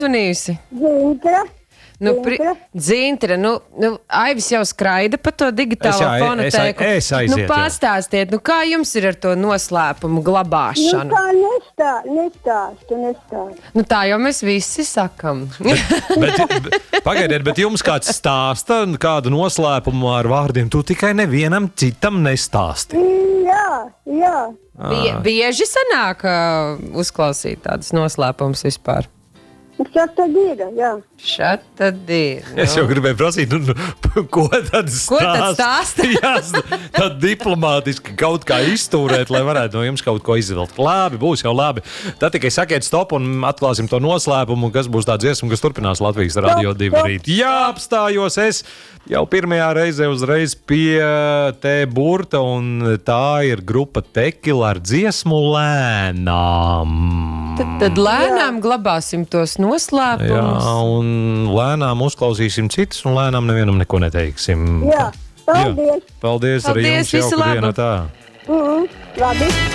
Zvanījusi? Dzintra. Aivis jau skraida pa to digitālo fonotēku. Es aiziet, pastāstiet, kā jums ir ar to noslēpumu glabāšanu? Nestāstu. Tā jau mēs visi sakam. Pagaidiet, bet jums kāds stāsta kādu noslēpumu ar vārdiem, tu tikai nevienam citam nestāsti. Jā. Bieži sanāk uzklausīt tādus noslēpumus vispār? Šat tad ir, jā. Šat tad ir. Es jau gribēju prasīt, ko tad stāsta? Jā, tad diplomātiski kaut kā iztūrēt, lai varētu no jums kaut ko izvilkt. Labi, būs jau labi. Tad tikai sakiet stop un atklāsim to noslēpumu, kas būs tā dziesma, kas turpinās Latvijas Radio 2 rīt. Jā, apstājos es jau pirmajā reizē uzreiz pie te burta, un tā ir grupa Tekila ar dziesmu Lēnām. Tad lēnām glabāsim tos noslēpumus. Jā, un lēnām uzklausīsim citus, un lēnām nevienam neko neteiksim. Jā, paldies. Paldies arī jums, visu jauku labu. dienu tā. Labi.